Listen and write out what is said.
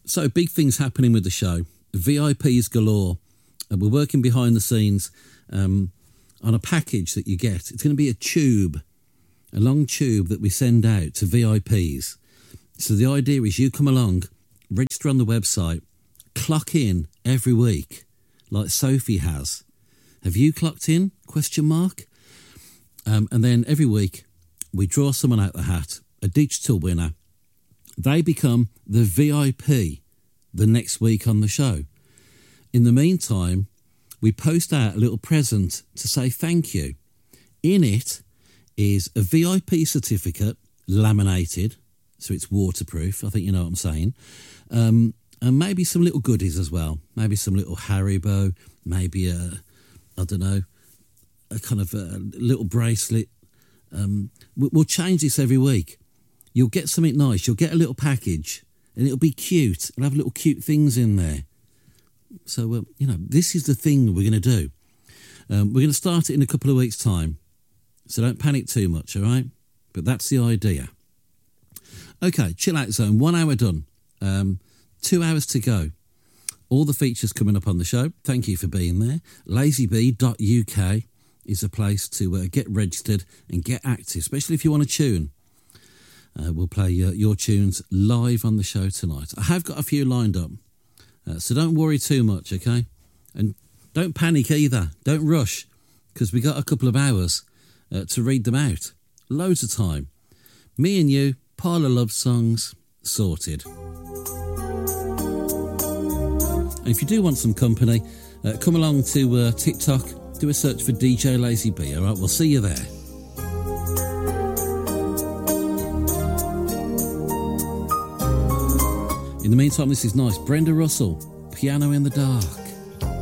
So, big things happening with the show. VIPs galore. We're working behind the scenes on a package that you get. It's going to be a long tube that we send out to VIPs. So the idea is you come along, register on the website, clock in every week, like Sophie has. Have you clocked in? ? And then every week we draw someone out the hat, a digital winner. They become the VIP the next week on the show. In the meantime, we post out a little present to say thank you. In it is a VIP certificate, laminated, so it's waterproof. I think you know what I'm saying. And maybe some little goodies as well. Maybe some little Haribo, maybe a kind of a little bracelet. We'll change this every week. You'll get something nice. You'll get a little package and it'll be cute. It'll have little cute things in there. So, this is the thing we're going to do. We're going to start it in a couple of weeks' time. So don't panic too much, all right? But that's the idea. Okay, Chill Out Zone, 1 hour done. 2 hours to go. All the features coming up on the show. Thank you for being there. lazybee.uk is a place to get registered and get active, especially if you want to tune. We'll play your tunes live on the show tonight. I have got a few lined up, so don't worry too much, okay? And don't panic either. Don't rush, because we got a couple of hours to read them out. Loads of time. Me and you, pile of love songs, sorted. And if you do want some company, come along to TikTok, do a search for DJ Lazy B, all right? We'll see you there. In the meantime, this is nice. Brenda Russell, Piano in the Dark.